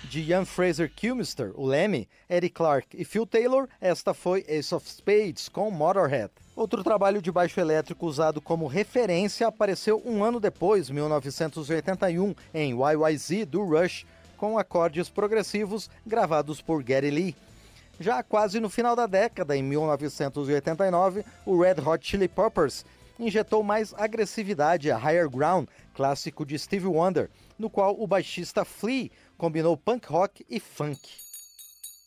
De Ian Fraser Kilmister, o Lemmy, Eddie Clarke e Phil Taylor, esta foi Ace of Spades, com Motorhead. Outro trabalho de baixo elétrico usado como referência apareceu um ano depois, 1981, em YYZ, do Rush, com acordes progressivos gravados por Geddy Lee. Já quase no final da década, em 1989, o Red Hot Chili Peppers injetou mais agressividade a Higher Ground, clássico de Stevie Wonder, no qual o baixista Flea combinou punk rock e funk.